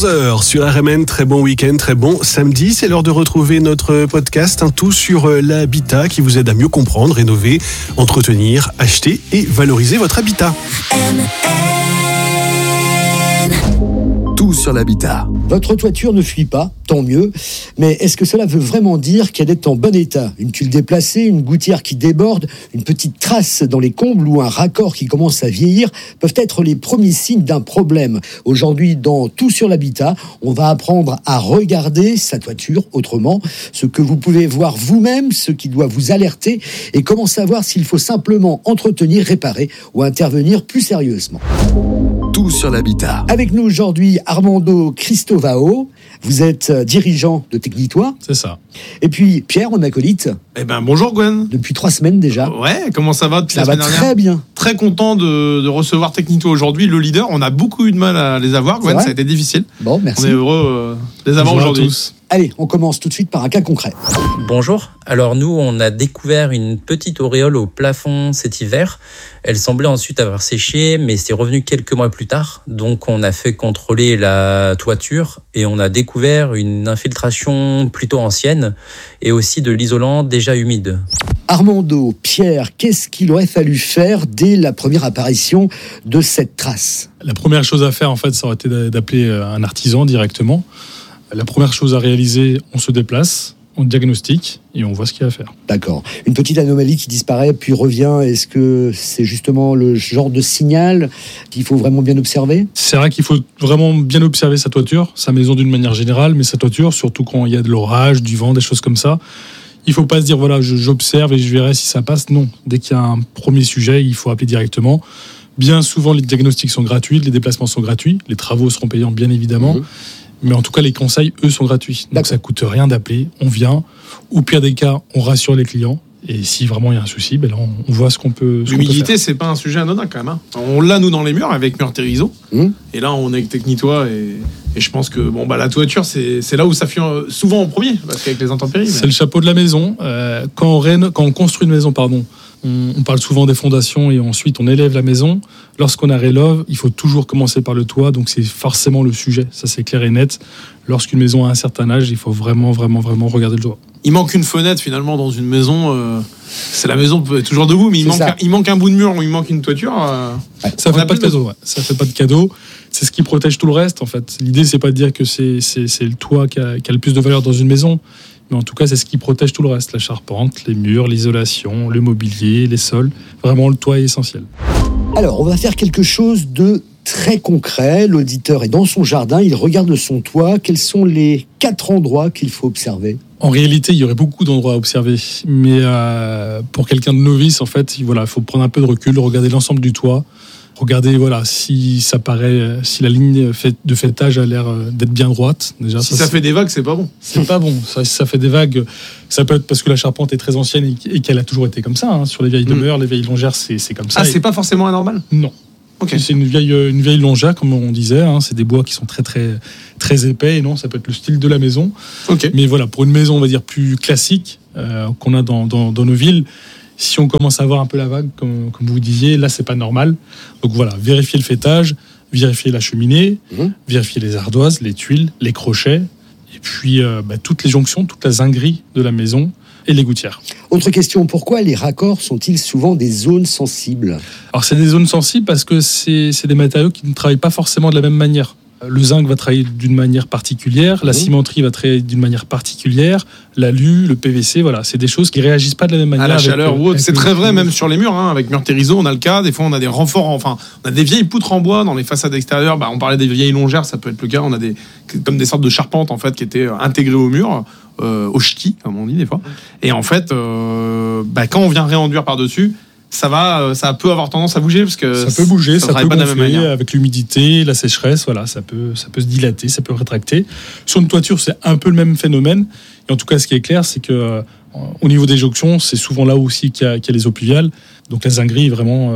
11h sur RMN, très bon week-end, très bon samedi. C'est l'heure de retrouver notre podcast, un tout sur l'habitat qui vous aide à mieux comprendre, rénover, entretenir, acheter et valoriser votre habitat. Tout sur l'habitat. Votre toiture ne fuit pas, tant mieux, mais est-ce que cela veut vraiment dire qu'elle est en bon état ? Une tuile déplacée, une gouttière qui déborde, une petite trace dans les combles ou un raccord qui commence à vieillir peuvent être les premiers signes d'un problème. Aujourd'hui, dans Tout sur l'habitat, on va apprendre à regarder sa toiture autrement, ce que vous pouvez voir vous-même, ce qui doit vous alerter et comment savoir s'il faut simplement entretenir, réparer ou intervenir plus sérieusement. Tout sur l'habitat. Avec nous aujourd'hui, Armando Cristovao. Vous êtes dirigeant de Technitois. C'est ça. Et puis Pierre, mon acolyte. Bonjour Gwen. Depuis 3 semaines déjà. Ouais, comment ça va depuis la Ça va semaine dernière ? très bien. Très content de recevoir Technito aujourd'hui, le leader. On a beaucoup eu de mal à les avoir, Gwen, ça a été difficile. Bon, merci. On est heureux de les avoir Bonjour à aujourd'hui. tous. Allez, on commence tout de suite par un cas concret. Bonjour. Alors nous, on a découvert une petite auréole au plafond cet hiver. Elle semblait ensuite avoir séché, mais c'est revenu quelques mois plus tard. Donc on a fait contrôler la toiture et on a découvert une infiltration plutôt ancienne et aussi de l'isolant déjà humide. Armando, Pierre, qu'est-ce qu'il aurait fallu faire dès la première apparition de cette trace ? La première chose à faire, en fait, ça aurait été d'appeler un artisan directement. La première chose à réaliser, on se déplace, on diagnostique et on voit ce qu'il y a à faire. D'accord. Une petite anomalie qui disparaît puis revient, est-ce que c'est justement le genre de signal qu'il faut vraiment bien observer ? C'est vrai qu'il faut vraiment bien observer sa toiture, sa maison d'une manière générale, mais sa toiture, surtout quand il y a de l'orage, du vent, des choses comme ça. Il ne faut pas se dire, voilà, j'observe et je verrai si ça passe. Non, dès qu'il y a un premier sujet, il faut appeler directement. Bien souvent, les diagnostics sont gratuits, les déplacements sont gratuits, les travaux seront payants, bien évidemment. Mais en tout cas, les conseils, eux, sont gratuits. Donc, ça ne coûte rien d'appeler, on vient. Au pire des cas, on rassure les clients. Et si vraiment il y a un souci, là, on voit ce qu'on peut faire. L'humidité, c'est pas un sujet anodin quand même. Hein. On l'a, nous, dans les murs, avec Mur Terrizzo. Et là, on est avec Technitois. Et je pense que la toiture, c'est là où ça fuit souvent en premier, parce qu'avec les intempéries. C'est le chapeau de la maison. Quand on construit une maison, on parle souvent des fondations et ensuite on élève la maison. Lorsqu'on la rénove, il faut toujours commencer par le toit, donc c'est forcément le sujet, ça c'est clair et net. Lorsqu'une maison a un certain âge, il faut vraiment regarder le toit. Il manque une fenêtre finalement dans une maison, c'est la maison peut être toujours debout, mais il manque un bout de mur ou il manque une toiture. Ça fait pas de cadeau, ça fait pas de cadeau. C'est ce qui protège tout le reste en fait. L'idée c'est pas de dire que c'est le toit qui a le plus de valeur dans une maison. Mais en tout cas, c'est ce qui protège tout le reste. La charpente, les murs, l'isolation, le mobilier, les sols. Vraiment, le toit est essentiel. Alors, on va faire quelque chose de très concret. L'auditeur est dans son jardin, il regarde son toit. Quels sont les 4 endroits qu'il faut observer ? En réalité, il y aurait beaucoup d'endroits à observer. Mais pour quelqu'un de novice, en fait, il faut prendre un peu de recul, regarder l'ensemble du toit. Regardez, si la ligne de faîtage a l'air d'être bien droite. Déjà, si ça fait des vagues, c'est pas bon. C'est pas bon. Si ça fait des vagues, ça peut être parce que la charpente est très ancienne et qu'elle a toujours été comme ça. Hein. Sur les vieilles demeures, les vieilles longères, c'est comme ça. Ah, c'est pas forcément anormal ? Non. Okay. C'est une vieille longère, comme on disait. Hein. C'est des bois qui sont très, très, très épais. Et non, ça peut être le style de la maison. Okay. Mais voilà, pour une maison, on va dire, plus classique qu'on a dans nos villes, si on commence à voir un peu la vague, comme vous disiez, là, c'est pas normal. Donc voilà, vérifier le faîtage, vérifier la cheminée, vérifier les ardoises, les tuiles, les crochets, et puis toutes les jonctions, toute la zinguerie de la maison et les gouttières. Autre question, pourquoi les raccords sont-ils souvent des zones sensibles ? Alors, c'est des zones sensibles parce que c'est des matériaux qui ne travaillent pas forcément de la même manière. Le zinc va travailler d'une manière particulière, la cimenterie va travailler d'une manière particulière, l'alu, le PVC, voilà, c'est des choses qui réagissent pas de la même manière. À la chaleur ou autre, c'est très vrai même sur les murs, hein, avec Mur Terrizzo, on a le cas, des fois on a des renforts, on a des vieilles poutres en bois dans les façades extérieures, on parlait des vieilles longères, ça peut être le cas, on a comme des sortes de charpentes en fait qui étaient intégrées au mur, au ch'ti, comme on dit des fois, et en fait, quand on vient réenduire par-dessus, ça peut avoir tendance à bouger parce que ça peut bouger, ça peut pas gonfler avec l'humidité, la sécheresse, voilà, ça peut se dilater, ça peut rétracter. Sur une toiture, c'est un peu le même phénomène. Et en tout cas, ce qui est clair, c'est que au niveau des jonctions, c'est souvent là aussi qu'il y a les eaux pluviales. Donc la zinguerie, vraiment,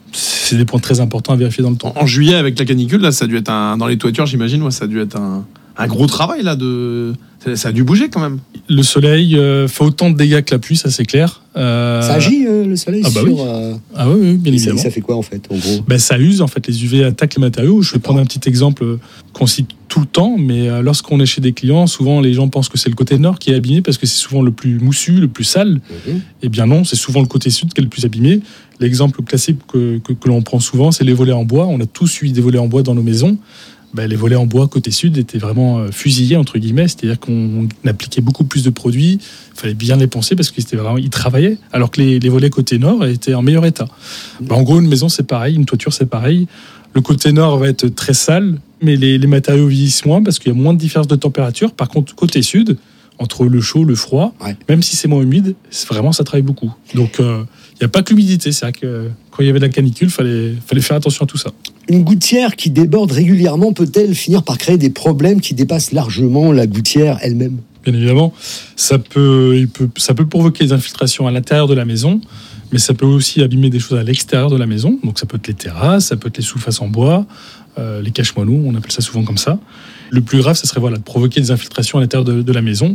c'est des points très importants à vérifier dans le temps. En juillet, avec la canicule, là, ça a dû être dans les toitures, j'imagine, ça a dû être un gros travail là ça a dû bouger quand même. Le soleil fait autant de dégâts que la pluie, ça c'est clair. Ça agit le soleil bah sur. oui. Ah oui, bien évidemment. Ça fait quoi en fait, en gros? Ça use en fait, les UV attaquent les matériaux. Je vais prendre un petit exemple qu'on cite tout le temps, mais lorsqu'on est chez des clients, souvent les gens pensent que c'est le côté nord qui est abîmé parce que c'est souvent le plus moussu, le plus sale. Eh bien non, c'est souvent le côté sud qui est le plus abîmé. L'exemple classique que l'on prend souvent, c'est les volets en bois. On a tous eu des volets en bois dans nos maisons. Les volets en bois côté sud étaient vraiment fusillés entre guillemets, c'est-à-dire qu'on appliquait beaucoup plus de produits, il fallait bien les penser parce qu'ils travaillaient, alors que les volets côté nord étaient en meilleur état. En gros, une maison c'est pareil, une toiture c'est pareil. Le côté nord va être très sale, mais les matériaux vieillissent moins parce qu'il y a moins de différence de température. Par contre, côté sud, entre le chaud, le froid, même si c'est moins humide, vraiment ça travaille beaucoup. Donc il n'y a pas que l'humidité, c'est vrai que quand il y avait de la canicule, fallait faire attention à tout ça. Une gouttière qui déborde régulièrement peut-elle finir par créer des problèmes qui dépassent largement la gouttière elle-même? Bien évidemment, ça peut provoquer des infiltrations à l'intérieur de la maison, mais ça peut aussi abîmer des choses à l'extérieur de la maison. Donc ça peut être les terrasses, ça peut être les sous-faces en bois, les cache-moineaux, on appelle ça souvent comme ça. Le plus grave, ça serait de provoquer des infiltrations à l'intérieur de la maison.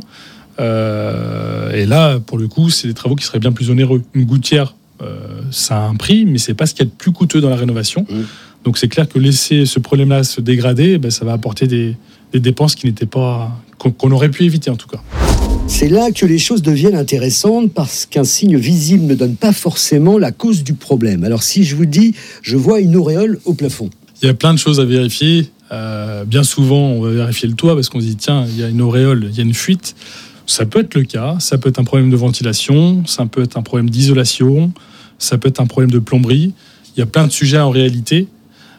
Et là, pour le coup, c'est des travaux qui seraient bien plus onéreux. Une gouttière, ça a un prix, mais c'est pas ce qu'il y a de plus coûteux dans la rénovation. Donc c'est clair que laisser ce problème-là se dégrader, ça va apporter des dépenses qu'on aurait pu éviter en tout cas. C'est là que les choses deviennent intéressantes parce qu'un signe visible ne donne pas forcément la cause du problème. Alors si je vous dis, je vois une auréole au plafond. Il y a plein de choses à vérifier. Bien souvent, on va vérifier le toit parce qu'on se dit, tiens, il y a une auréole, il y a une fuite. Ça peut être le cas, ça peut être un problème de ventilation, ça peut être un problème d'isolation, ça peut être un problème de plomberie. Il y a plein de sujets en réalité.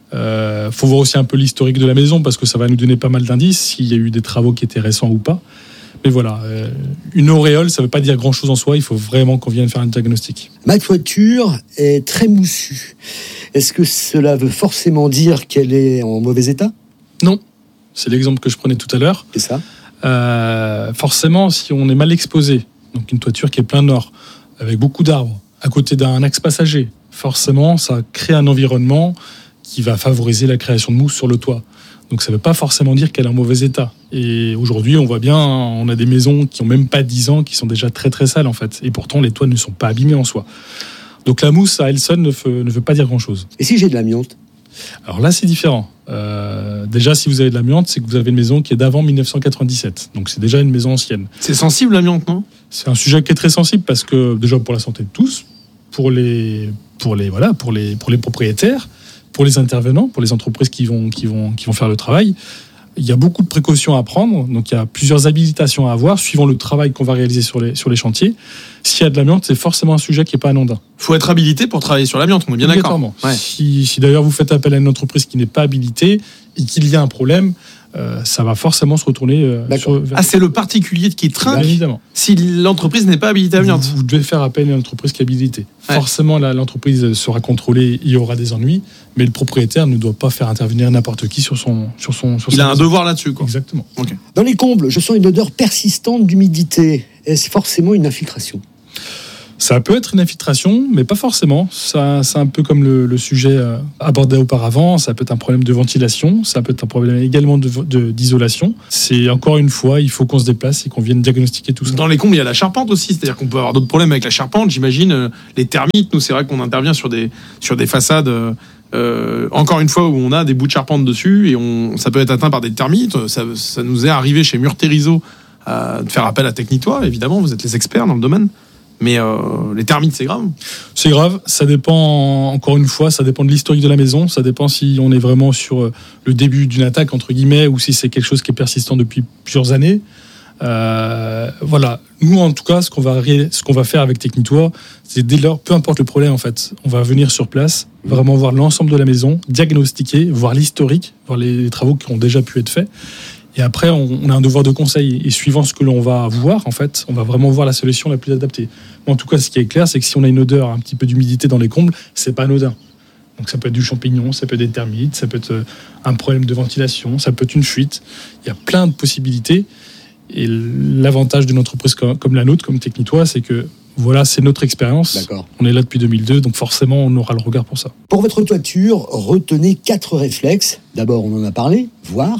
Faut voir aussi un peu l'historique de la maison parce que ça va nous donner pas mal d'indices s'il y a eu des travaux qui étaient récents ou pas. Mais voilà, une auréole, ça ne veut pas dire grand-chose en soi. Il faut vraiment qu'on vienne faire un diagnostic. Ma toiture est très moussue. Est-ce que cela veut forcément dire qu'elle est en mauvais état? Non, c'est l'exemple que je prenais tout à l'heure. C'est ça. Forcément, si on est mal exposé, donc une toiture qui est plein nord, avec beaucoup d'arbres, à côté d'un axe passager, forcément, ça crée un environnement qui va favoriser la création de mousse sur le toit. Donc ça ne veut pas forcément dire qu'elle est en mauvais état. Et aujourd'hui, on voit bien, on a des maisons qui n'ont même pas 10 ans, qui sont déjà très très sales en fait. Et pourtant, les toits ne sont pas abîmés en soi. Donc la mousse à elle seule ne veut pas dire grand-chose. Et si j'ai de l'amiante? Alors là, c'est différent. Déjà, si vous avez de l'amiante, c'est que vous avez une maison qui est d'avant 1997. Donc c'est déjà une maison ancienne. C'est sensible l'amiante, non? C'est un sujet qui est très sensible parce que déjà pour la santé de tous, pour les propriétaires, pour les intervenants, pour les entreprises qui vont faire le travail, il y a beaucoup de précautions à prendre. Donc il y a plusieurs habilitations à avoir suivant le travail qu'on va réaliser sur les chantiers. S'il y a de l'amiante, c'est forcément un sujet qui n'est pas anodin. Il faut être habilité pour travailler sur l'amiante, on est bien d'accord. Ouais. Si d'ailleurs vous faites appel à une entreprise qui n'est pas habilitée et qu'il y a un problème, ça va forcément se retourner c'est le particulier qui trinque évidemment. Si l'entreprise n'est pas habilitée à l'amiante. Vous devez faire appel à une entreprise qui est habilitée. Ouais. Forcément, l'entreprise sera contrôlée, il y aura des ennuis, mais le propriétaire ne doit pas faire intervenir n'importe qui sur son il a un devoir là-dessus, quoi. Exactement. Okay. Dans les combles, je sens une odeur persistante d'humidité. Est-ce forcément une infiltration? Ça peut être une infiltration, mais pas forcément. C'est un peu comme le sujet abordé auparavant. Ça peut être un problème de ventilation, ça peut être un problème également d'isolation. C'est encore une fois, il faut qu'on se déplace et qu'on vienne diagnostiquer tout ça. Dans les combles, il y a la charpente aussi, c'est-à-dire qu'on peut avoir d'autres problèmes avec la charpente. J'imagine les termites. Nous, c'est vrai qu'on intervient sur des façades. Encore une fois où on a des bouts de charpente dessus et ça peut être atteint par des termites. Ça nous est arrivé chez Murterizo de faire appel à Technitois. Évidemment, vous êtes les experts dans le domaine. Mais les termites, c'est grave. C'est grave. Ça dépend, encore une fois, ça dépend de l'historique de la maison. Ça dépend si on est vraiment sur le début d'une attaque, entre guillemets, ou si c'est quelque chose qui est persistant depuis plusieurs années. Voilà. Nous, en tout cas, ce qu'on va faire avec Technitois, c'est dès lors, peu importe le problème, en fait, on va venir sur place, vraiment voir l'ensemble de la maison, diagnostiquer, voir l'historique, voir les travaux qui ont déjà pu être faits. Et après, on a un devoir de conseil. Et suivant ce que l'on va voir, en fait, on va vraiment voir la solution la plus adaptée. Mais en tout cas, ce qui est clair, c'est que si on a une odeur, un petit peu d'humidité dans les combles, c'est pas anodin. Donc ça peut être du champignon, ça peut être des termites, ça peut être un problème de ventilation, ça peut être une fuite. Il y a plein de possibilités. Et l'avantage d'une entreprise comme la nôtre, comme Technitois, c'est que voilà, c'est notre expérience. D'accord. On est là depuis 2002, donc forcément, on aura le regard pour ça. Pour votre toiture, retenez 4 réflexes. D'abord, on en a parlé, voir.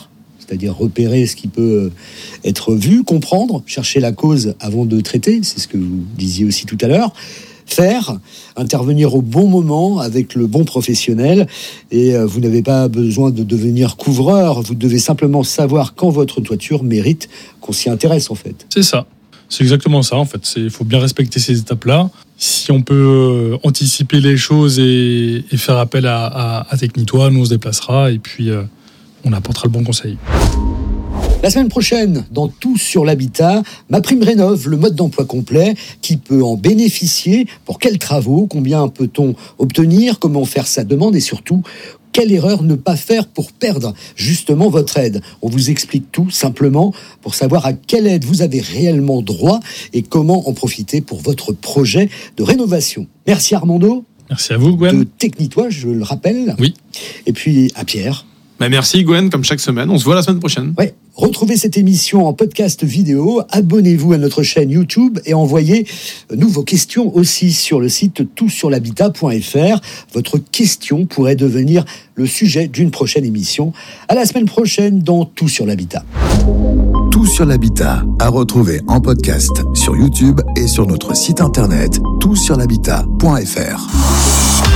c'est-à-dire repérer ce qui peut être vu, comprendre, chercher la cause avant de traiter, c'est ce que vous disiez aussi tout à l'heure. Faire, intervenir au bon moment avec le bon professionnel, et vous n'avez pas besoin de devenir couvreur, vous devez simplement savoir quand votre toiture mérite qu'on s'y intéresse en fait. C'est ça. C'est exactement ça en fait. Il faut bien respecter ces étapes-là. Si on peut anticiper les choses et faire appel à Technitois, nous on se déplacera et puis on apportera le bon conseil. La semaine prochaine, dans Tout sur l'habitat, MaPrimeRénov', le mode d'emploi complet, qui peut en bénéficier, pour quels travaux, combien peut-on obtenir, comment faire sa demande et surtout, quelle erreur ne pas faire pour perdre justement votre aide. On vous explique tout simplement pour savoir à quelle aide vous avez réellement droit et comment en profiter pour votre projet de rénovation. Merci Armando. Merci à vous Gwen. De Technitois, je le rappelle. Oui. Et puis à Pierre. Merci Gwen, comme chaque semaine. On se voit la semaine prochaine. Ouais. Retrouvez cette émission en podcast vidéo, abonnez-vous à notre chaîne YouTube et envoyez-nous vos questions aussi sur le site toutsurlhabitat.fr. Votre question pourrait devenir le sujet d'une prochaine émission. À la semaine prochaine dans Tout sur l'habitat. Tout sur l'habitat, à retrouver en podcast sur YouTube et sur notre site internet toutsurlhabitat.fr.